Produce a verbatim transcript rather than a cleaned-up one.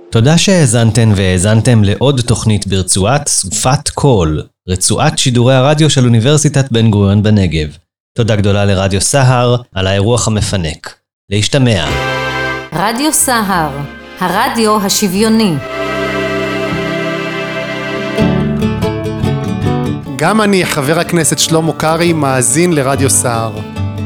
תודה שהאזנתן והאזנתם לעוד תוכנית ברצועת סופת קול, רצועת שידורי הרדיו של אוניברסיטת בן גוריון בנגב. תודה גדולה לרדיו סהר על האירוח המפנק. להשתמע. רדיו סהר, הרדיו השוויוני. גם אני, חבר הכנסת שלמה קרעי, מאזין לרדיו סהר.